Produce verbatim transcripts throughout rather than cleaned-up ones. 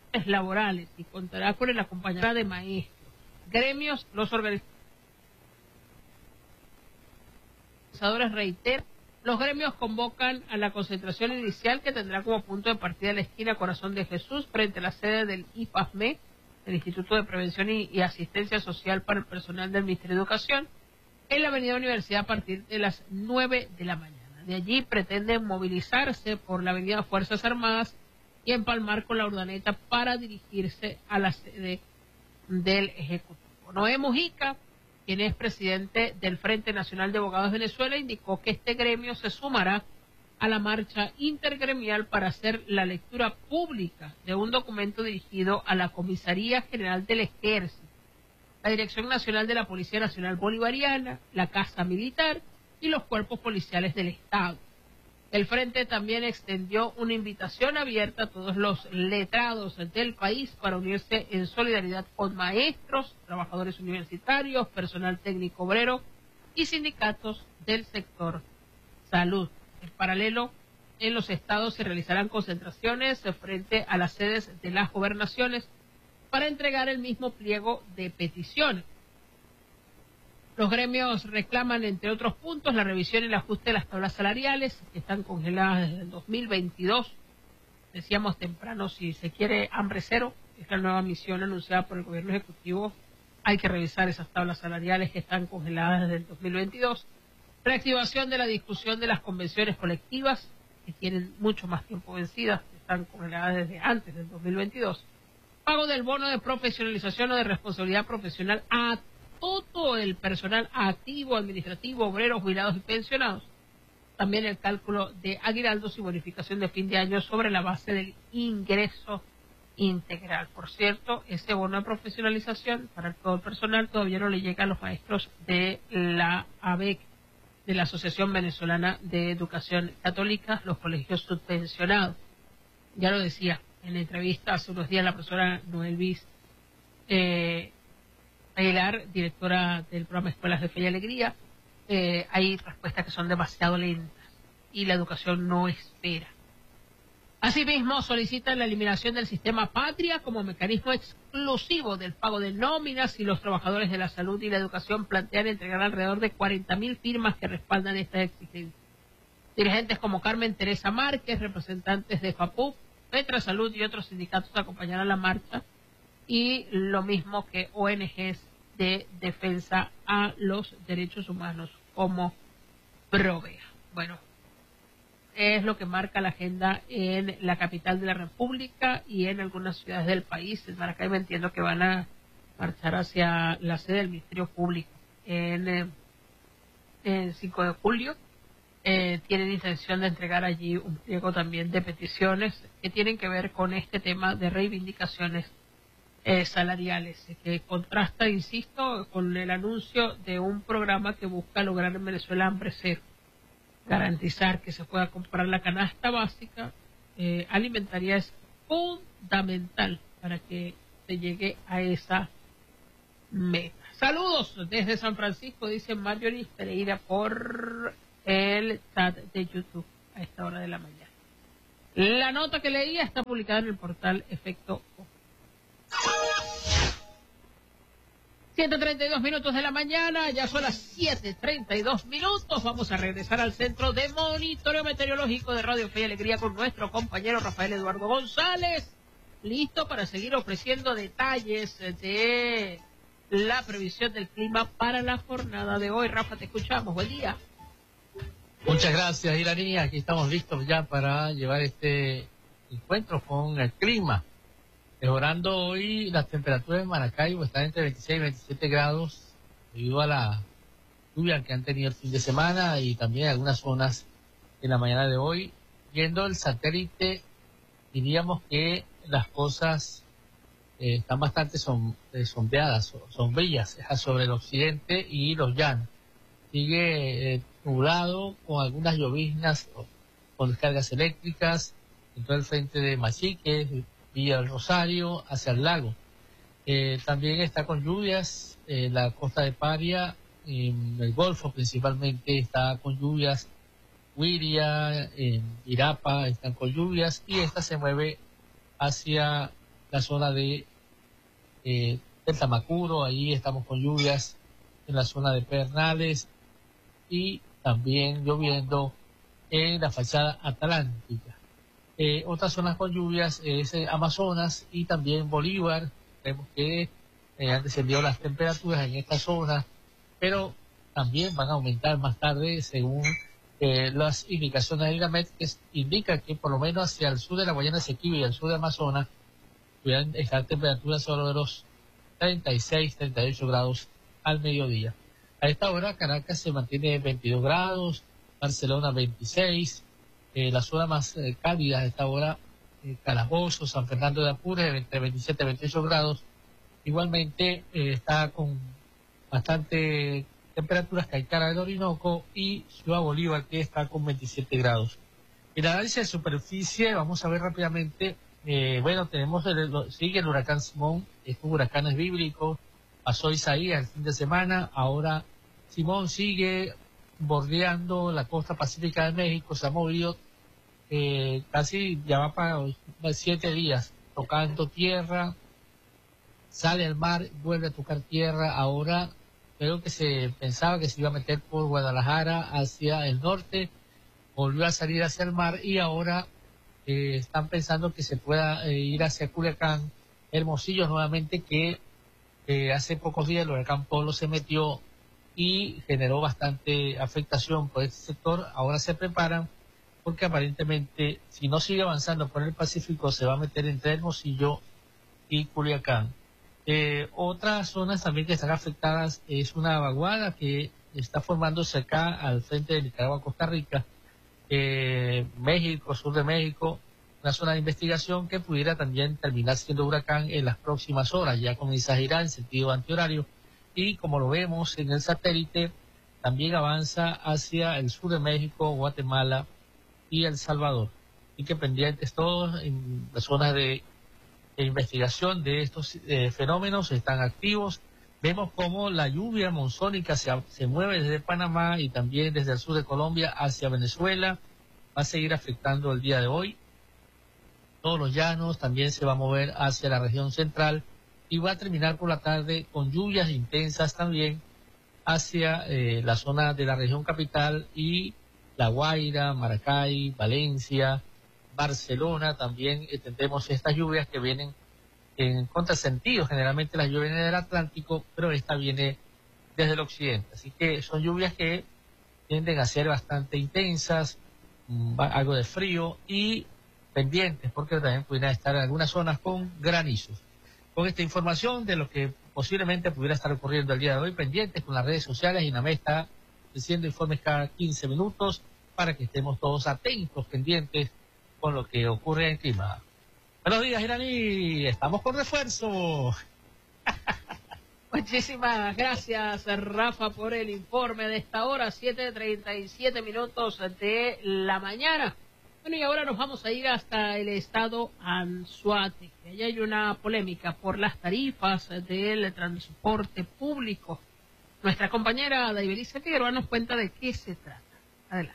laborales y contará con el acompañamiento de maestros, gremios, los organizadores reiteran. Los gremios convocan a la concentración inicial que tendrá como punto de partida la esquina Corazón de Jesús frente a la sede del I P A S M E, el Instituto de Prevención y, y Asistencia Social para el Personal del Ministerio de Educación, en la Avenida Universidad a partir de las nueve de la mañana. De allí pretenden movilizarse por la Avenida Fuerzas Armadas y empalmar con la Urdaneta para dirigirse a la sede del Ejecutivo. Noé Mujica, quien es presidente del Frente Nacional de Abogados de Venezuela, indicó que este gremio se sumará a la marcha intergremial para hacer la lectura pública de un documento dirigido a la Comisaría General del Ejército, la Dirección Nacional de la Policía Nacional Bolivariana, la Casa Militar y los cuerpos policiales del Estado. El Frente también extendió una invitación abierta a todos los letrados del país para unirse en solidaridad con maestros, trabajadores universitarios, personal técnico obrero y sindicatos del sector salud. En paralelo, en los estados se realizarán concentraciones frente a las sedes de las gobernaciones para entregar el mismo pliego de peticiones. Los gremios reclaman, entre otros puntos, la revisión y el ajuste de las tablas salariales, que están congeladas desde el dos mil veintidós. Decíamos temprano, si se quiere hambre cero, es la nueva misión anunciada por el gobierno ejecutivo. Hay que revisar esas tablas salariales que están congeladas desde el dos mil veintidós. Reactivación de la discusión de las convenciones colectivas, que tienen mucho más tiempo vencidas, que están congeladas desde antes del dos mil veintidós. Pago del bono de profesionalización o de responsabilidad profesional a todo el personal activo, administrativo, obreros, jubilados y pensionados. También el cálculo de aguinaldos y bonificación de fin de año sobre la base del ingreso integral. Por cierto, ese bono de profesionalización para todo el personal todavía no le llega a los maestros de la A B E C, de la Asociación Venezolana de Educación Católica, los colegios subvencionados. Ya lo decía en la entrevista hace unos días la profesora Noelvis eh, Aguilar, directora del programa Escuelas de Fe y Alegría. Eh, hay respuestas que son demasiado lentas y la educación no espera. Asimismo, solicitan la eliminación del sistema Patria como mecanismo exclusivo del pago de nóminas y los trabajadores de la salud y la educación plantean entregar alrededor de cuarenta mil firmas que respaldan estas exigencias. Dirigentes como Carmen Teresa Márquez, representantes de FAPUC, Petra Salud y otros sindicatos acompañarán la marcha, y lo mismo que O N Ges de defensa a los derechos humanos como Provea. Bueno, es lo que marca la agenda en la capital de la República y en algunas ciudades del país. En Maracaibo entiendo que van a marchar hacia la sede del Ministerio Público en el eh, cinco de julio. Eh, tienen intención de entregar allí un pliego también de peticiones que tienen que ver con este tema de reivindicaciones eh, salariales, que contrasta, insisto, con el anuncio de un programa que busca lograr en Venezuela hambre cero, garantizar que se pueda comprar la canasta básica eh, alimentaria. Es fundamental para que se llegue a esa meta. Saludos desde San Francisco, dice Marjorie Pereira por el chat de YouTube a esta hora de la mañana. La nota que leía está publicada en el portal Efecto O. siete treinta y dos minutos de la mañana, ya son las siete treinta y dos minutos. Vamos a regresar al centro de monitoreo meteorológico de Radio Fe y Alegría con nuestro compañero Rafael Eduardo González, listo para seguir ofreciendo detalles de la previsión del clima para la jornada de hoy. Rafa, te escuchamos, buen día. Muchas gracias, Irani. Aquí estamos listos ya para llevar este encuentro con el clima. Mejorando hoy, las temperaturas en Maracaibo están entre veintiséis y veintisiete grados debido a la lluvia que han tenido el fin de semana y también algunas zonas en la mañana de hoy. Viendo el satélite, diríamos que las cosas eh, están bastante som, eh, sombreadas, sombrillas sobre el occidente y los llanos. Sigue eh, nublado con algunas lloviznas con descargas eléctricas en todo el frente de Machique, Villa del Rosario, hacia el lago. Eh, también está con lluvias eh, la costa de Paria, en el Golfo principalmente está con lluvias. Huiria, en Irapa están con lluvias y esta se mueve hacia la zona de eh, del Tamacuro, ahí estamos con lluvias en la zona de Pernales y también lloviendo en la fachada atlántica. Eh, otras zonas con lluvias es eh, Amazonas y también Bolívar. Vemos que eh, han descendido las temperaturas en esta zona, pero también van a aumentar más tarde según eh, las indicaciones del GAMET, que indica que por lo menos hacia el sur de la Guayana Esequiba y el sur de Amazonas puedan estar temperaturas sobre los treinta y seis, treinta y ocho grados al mediodía. A esta hora Caracas se mantiene en veintidós grados, Barcelona veintiséis, eh, la zona más eh, cálida a esta hora, eh, Calabozo, San Fernando de Apure, entre veintisiete y veintiocho grados. Igualmente eh, está con bastante temperaturas Caicara del Orinoco y Ciudad Bolívar, que está con veintisiete grados. En el análisis de superficie, vamos a ver rápidamente, eh, bueno, tenemos, el, lo, sigue el huracán Simón, estos huracanes bíblicos, pasó Isaías el fin de semana, ahora Simón sigue bordeando la costa pacífica de México, se ha movido eh, casi, ya va para siete días, tocando tierra, sale al mar, vuelve a tocar tierra. Ahora creo que se pensaba que se iba a meter por Guadalajara hacia el norte, volvió a salir hacia el mar y ahora eh, están pensando que se pueda eh, ir hacia Culiacán, Hermosillo nuevamente, que eh, hace pocos días el huracán Polo se metió y generó bastante afectación por este sector. Ahora se preparan porque aparentemente si no sigue avanzando por el Pacífico se va a meter entre Hermosillo y Culiacán. Eh, otras zonas también que están afectadas es una vaguada que está formándose acá al frente de Nicaragua, Costa Rica, eh, México, sur de México, una zona de investigación que pudiera también terminar siendo huracán en las próximas horas. Ya comienza a girar en sentido antihorario y como lo vemos en el satélite, también avanza hacia el sur de México, Guatemala y El Salvador. Y que pendientes todos en las zonas de de investigación de estos eh, fenómenos están activos. Vemos cómo la lluvia monzónica se, se mueve desde Panamá y también desde el sur de Colombia hacia Venezuela. Va a seguir afectando el día de hoy. Todos los llanos también se va a mover hacia la región central y va a terminar por la tarde con lluvias intensas también hacia eh, la zona de la región capital y La Guaira, Maracay, Valencia, Barcelona. También eh, tendremos estas lluvias que vienen en contrasentido. Generalmente las lluvias vienen del Atlántico, pero esta viene desde el occidente. Así que son lluvias que tienden a ser bastante intensas, mmm, algo de frío y pendientes, porque también pudieran estar en algunas zonas con granizos. Con esta información de lo que posiblemente pudiera estar ocurriendo el día de hoy, pendientes con las redes sociales. INAME está haciendo informes cada quince minutos para que estemos todos atentos, pendientes con lo que ocurre en clima. Buenos días, Iraní, estamos con refuerzo. Muchísimas gracias, Rafa, por el informe de esta hora, siete treinta y siete minutos de la mañana. Bueno, y ahora nos vamos a ir hasta el estado Anzoátegui. Allá hay una polémica por las tarifas del transporte público. Nuestra compañera Daibelice Figueroa nos cuenta de qué se trata. Adelante.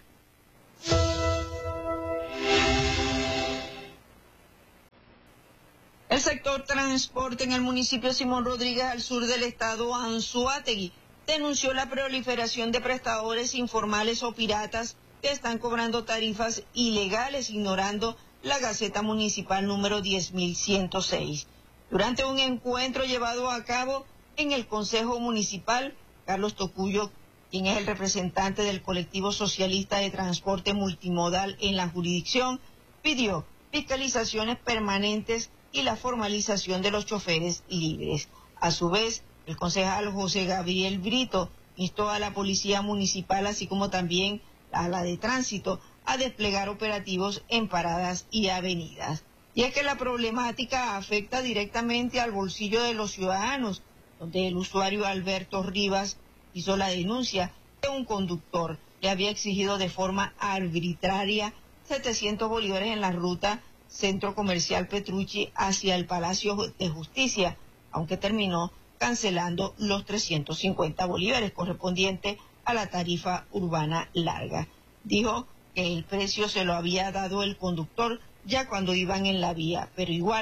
El sector transporte en el municipio Simón Rodríguez, al sur del estado Anzoátegui, denunció la proliferación de prestadores informales o piratas que están cobrando tarifas ilegales, ignorando la Gaceta Municipal número diez mil ciento seis. Durante un encuentro llevado a cabo en el Consejo Municipal, Carlos Tocuyo, quien es el representante del colectivo socialista de transporte multimodal en la jurisdicción, pidió fiscalizaciones permanentes y la formalización de los choferes libres. A su vez, el concejal José Gabriel Brito instó a la Policía Municipal, así como también a la de Tránsito, a desplegar operativos en paradas y avenidas. Y es que la problemática afecta directamente al bolsillo de los ciudadanos, donde el usuario Alberto Rivas hizo la denuncia de un conductor que había exigido de forma arbitraria setecientos bolívares en la ruta Centro Comercial Petrucci hacia el Palacio de Justicia, aunque terminó cancelando los trescientos cincuenta bolívares correspondientes a la tarifa urbana larga. Dijo que el precio se lo había dado el conductor ya cuando iban en la vía, pero igual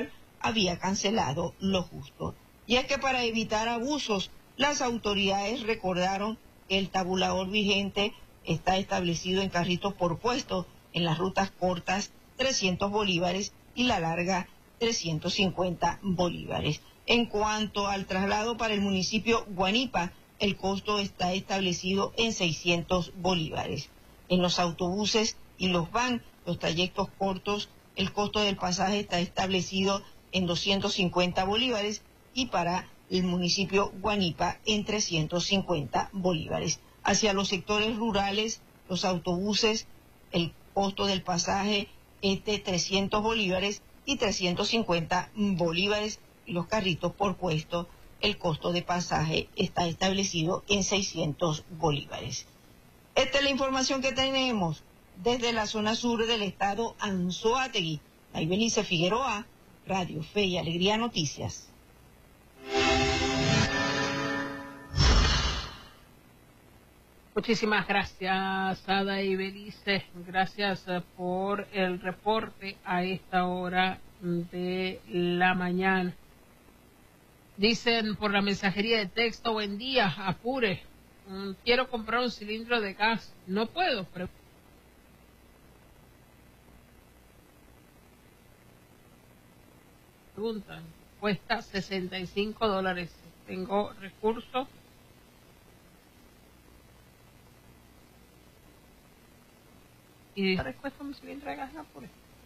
había cancelado lo justo. Y es que para evitar abusos, las autoridades recordaron que el tabulador vigente está establecido en carritos por puesto, en las rutas cortas trescientos bolívares y la larga trescientos cincuenta bolívares. En cuanto al traslado para el municipio Guanipa, el costo está establecido en seiscientos bolívares. En los autobuses y los van, los trayectos cortos, el costo del pasaje está establecido en doscientos cincuenta bolívares y para el municipio Guanipa en trescientos cincuenta bolívares. Hacia los sectores rurales, los autobuses, el costo del pasaje es de trescientos bolívares y trescientos cincuenta bolívares, y los carritos por puesto, el costo de pasaje está establecido en seiscientos bolívares. Esta es la información que tenemos desde la zona sur del estado Anzoátegui. Aibelice Figueroa, Radio Fe y Alegría Noticias. Muchísimas gracias, Ada y Belice. Gracias por el reporte a esta hora de la mañana. Dicen por la mensajería de texto, buen día, apure. Quiero comprar un cilindro de gas. No puedo. Pero... Preguntan, cuesta sesenta y cinco dólares. Tengo recursos. Y ¿cuánto cuesta un cilindro de gas? Apure.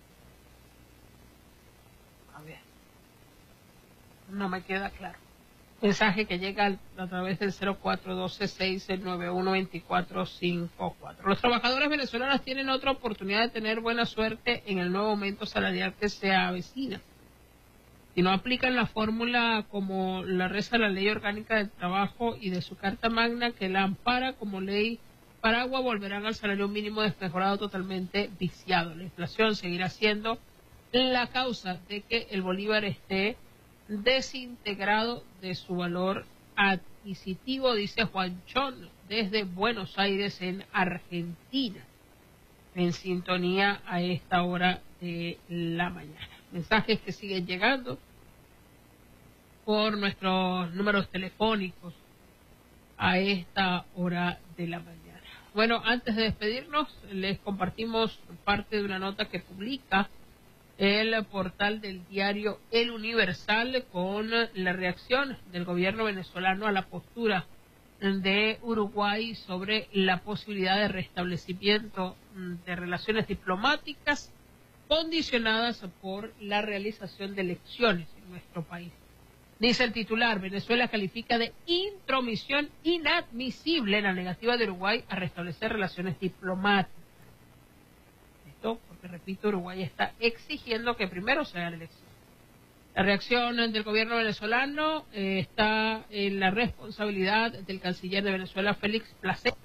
A ver. No me queda claro. Mensaje que llega a través del cero cuatro uno dos seis nueve uno dos cuatro cinco cuatro. Los trabajadores venezolanos tienen otra oportunidad de tener buena suerte en el nuevo aumento salarial que se avecina. Si no aplican la fórmula como la reza la Ley Orgánica del Trabajo y de su Carta Magna que la ampara como ley paraguas, volverán al salario mínimo desmejorado, totalmente viciado. La inflación seguirá siendo la causa de que el bolívar esté desintegrado de su valor adquisitivo, dice Juan Chon desde Buenos Aires, en Argentina, en sintonía a esta hora de la mañana. Mensajes que siguen llegando por nuestros números telefónicos a esta hora de la mañana. Bueno, antes de despedirnos, les compartimos parte de una nota que publica el portal del diario El Universal con la reacción del gobierno venezolano a la postura de Uruguay sobre la posibilidad de restablecimiento de relaciones diplomáticas condicionadas por la realización de elecciones en nuestro país. Dice el titular, Venezuela califica de intromisión inadmisible la negativa de Uruguay a restablecer relaciones diplomáticas. Esto porque, repito, Uruguay está exigiendo que primero se haga la elección. La reacción del gobierno venezolano eh, está en la responsabilidad del canciller de Venezuela, Félix Plasencia,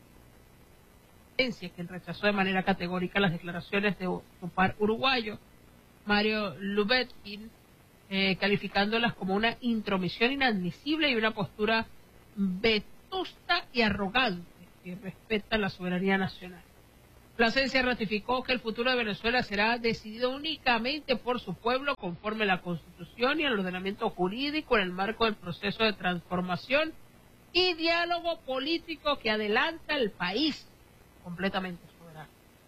quien rechazó de manera categórica las declaraciones de su par uruguayo, Mario Lubetkin, eh, calificándolas como una intromisión inadmisible y una postura vetusta y arrogante que respeta la soberanía nacional. Plasencia ratificó que el futuro de Venezuela será decidido únicamente por su pueblo conforme a la Constitución y el ordenamiento jurídico en el marco del proceso de transformación y diálogo político que adelanta el país completamente soberano.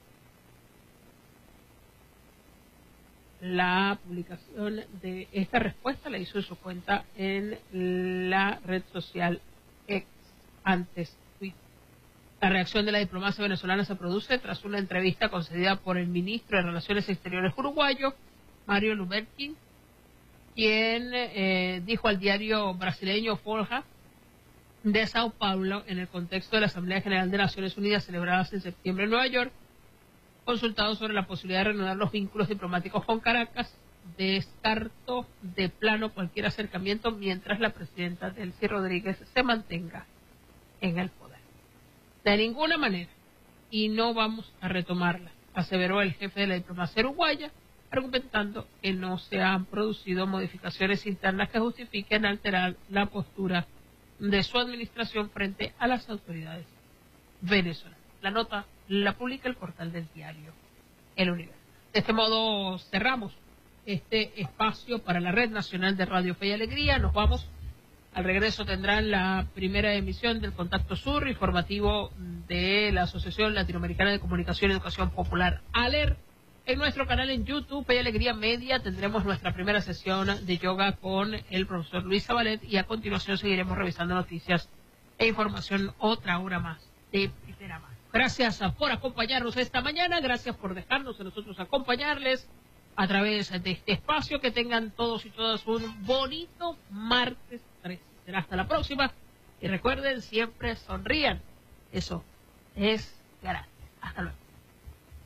La publicación de esta respuesta la hizo en su cuenta en la red social X, antes Twitter. La reacción de la diplomacia venezolana se produce tras una entrevista concedida por el ministro de Relaciones Exteriores uruguayo, Mario Lubetkin, quien eh, dijo al diario brasileño Folha de Sao Paulo, en el contexto de la Asamblea General de Naciones Unidas celebradas en septiembre en Nueva York, consultado sobre la posibilidad de reanudar los vínculos diplomáticos con Caracas, descartó de plano cualquier acercamiento mientras la presidenta Delcy Rodríguez se mantenga en el poder. De ninguna manera, y no vamos a retomarla, aseveró el jefe de la diplomacia uruguaya, argumentando que no se han producido modificaciones internas que justifiquen alterar la postura de su administración frente a las autoridades venezolanas. La nota la publica el portal del diario El Universal. De este modo cerramos este espacio para la Red Nacional de Radio Fe y Alegría. Nos vamos. Al regreso tendrán la primera emisión del Contacto Sur, informativo de la Asociación Latinoamericana de Comunicación y Educación Popular, ALER. En nuestro canal en YouTube, Fe y Alegría Media, tendremos nuestra primera sesión de yoga con el profesor Luis Zabalet y a continuación seguiremos revisando noticias e información otra hora más de primera mano. Gracias por acompañarnos esta mañana, gracias por dejarnos a nosotros acompañarles a través de este espacio. Que tengan todos y todas un bonito martes tres. Será hasta la próxima y recuerden, siempre sonrían. Eso es gratis. Hasta luego.